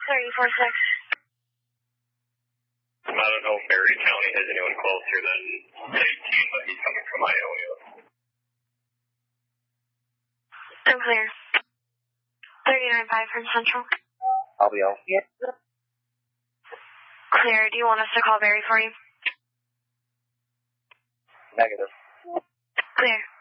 Clear, E46. I don't know if Berry County has anyone closer than 18, but he's coming from Ionia. I'm clear. 39.5 from Central. I'll be out. Yeah. Clear. Do you want us to call Barry for you? Negative. Clear.